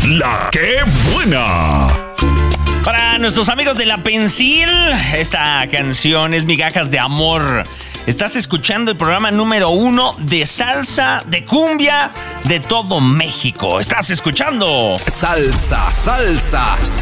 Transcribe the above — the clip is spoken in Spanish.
La que buena. Para nuestros amigos de La Pensil, esta canción es Migajas de Amor. Estás escuchando el programa número 1 de salsa, de cumbia, de todo México. Estás escuchando Salsa, salsa.